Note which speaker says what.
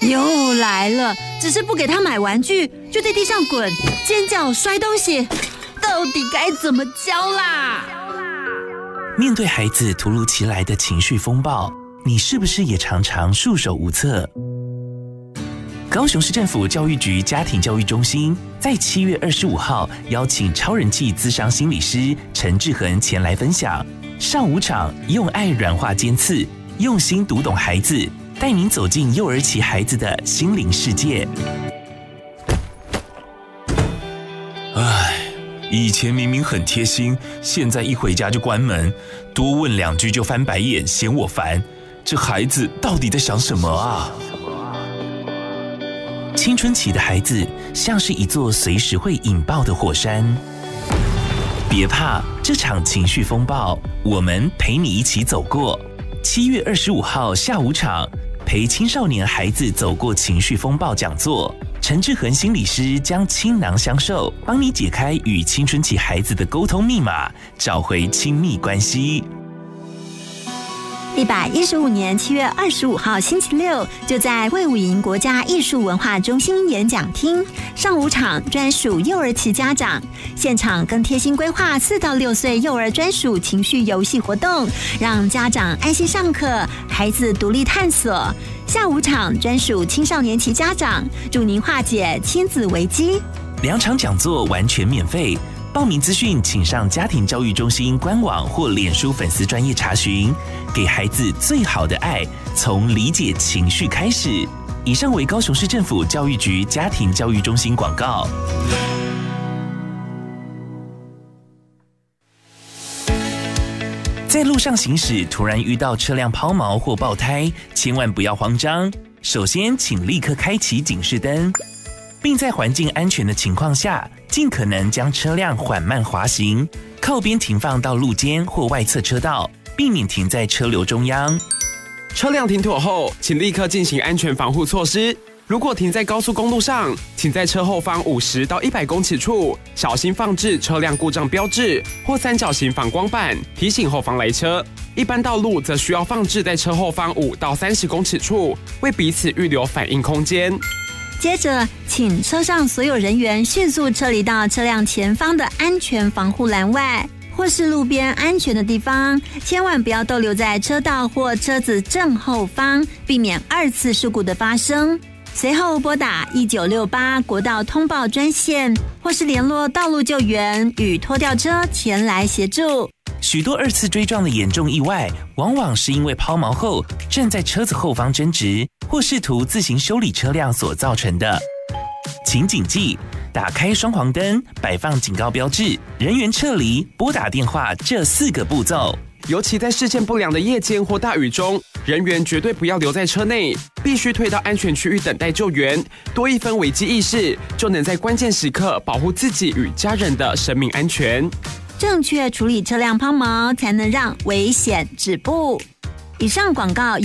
Speaker 1: 又来了，只是不给他买玩具，就在地上滚、尖叫、摔东西，到底该怎么教啦？
Speaker 2: 面对孩子突如其来的情绪风暴，你是不是也常常束手无策？高雄市政府教育局家庭教育中心在7月25号邀请超人气咨商心理师陈志恒前来分享，上午场用爱软化尖刺，用心读懂孩子，带您走进幼儿期孩子的心灵世界。以前明明很贴心，现在一回家就关门，多问2句就翻白眼，嫌我烦。这孩子到底在想什么啊？青春期的孩子像是一座随时会引爆的火山，别怕，这场情绪风暴，我们陪你一起走过。7月25号下午场，陪青少年孩子走过情绪风暴讲座，陈志恒心理师将倾囊相授，帮你解开与青春期孩子的沟通密码，找回亲密关系。
Speaker 1: 115年7月25号星期六，就在卫武营国家艺术文化中心演讲厅上午场，专属幼儿期家长，现场更贴心规划4到6岁幼儿专属情绪游戏活动，让家长安心上课，孩子独立探索。下午场专属青少年期家长，助您化解亲子危机。
Speaker 2: 2场讲座完全免费，报名资讯请上家庭教育中心官网或脸书粉丝专页查询。给孩子最好的爱，从理解情绪开始。以上为高雄市政府教育局家庭教育中心广告。在路上行驶，突然遇到车辆抛锚或爆胎，千万不要慌张。首先，请立刻开启警示灯，并在环境安全的情况下，尽可能将车辆缓慢滑行，靠边停放到路肩或外侧车道，避免停在车流中央。
Speaker 3: 车辆停妥后，请立刻进行安全防护措施。如果停在高速公路上，请在车后方50到100公尺处，小心放置车辆故障标志或3角形反光板，提醒后方来车。一般道路则需要放置在车后方5到30公尺处，为彼此预留反应空间。
Speaker 1: 接着，请车上所有人员迅速撤离到车辆前方的安全防护栏外，或是路边安全的地方，千万不要逗留在车道或车子正后方，避免2次事故的发生。随后拨打1968国道通报专线，或是联络道路救援与拖吊车前来协助。
Speaker 2: 许多2次追撞的严重意外，往往是因为抛锚后正在车子后方争执，或试图自行修理车辆所造成的。请谨记，打开双黄灯、摆放警告标志、人员撤离、拨打电话这4个步骤。
Speaker 3: 尤其在视线不良的夜间或大雨中，人员绝对不要留在车内，必须退到安全区域等待救援。多一分危机意识，就能在关键时刻保护自己与家人的生命安全。
Speaker 1: 正确处理车辆抛锚，才能让危险止步。以上广告